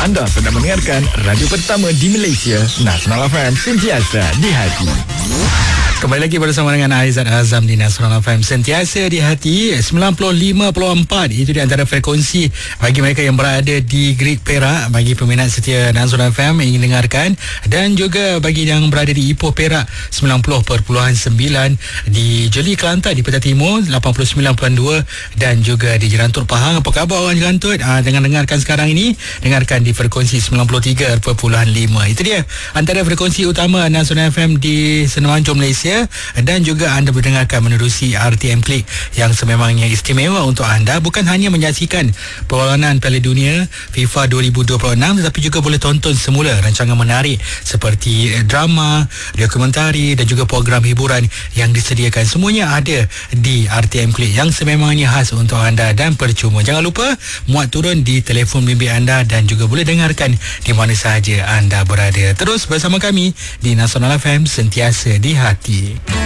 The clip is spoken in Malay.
Anda sedang mendengarkan radio pertama di Malaysia, Nasional FM, sentiasa di hati. Kembali lagi bersama dengan Aizat Azam di Nasional FM, sentiasa di hati. 95.4 itu di antara frekuensi bagi mereka yang berada di Grid Perak, bagi peminat setia Nasional FM yang ingin dengarkan, dan juga bagi yang berada di Ipoh Perak 90.9, di Jeli Kelantan di Petang Timur 89.2, dan juga di Jerantut Pahang. Apa khabar orang Jerantut? Jangan dengarkan sekarang ini, dengarkan di frekuensi 93.5. Itu dia antara frekuensi utama Nasional FM di Semenanjung Malaysia. Dan juga anda mendengarkan menerusi RTM Klik yang sememangnya istimewa untuk anda. Bukan hanya menyaksikan perlawanan Piala Dunia FIFA 2026, tetapi juga boleh tonton semula rancangan menarik seperti drama, dokumentari dan juga program hiburan yang disediakan. Semuanya ada di RTM Klik yang sememangnya khas untuk anda dan percuma. Jangan lupa muat turun di telefon bimbit anda dan juga boleh dengarkan di mana sahaja anda berada. Terus bersama kami di Nasional FM, sentiasa di hati.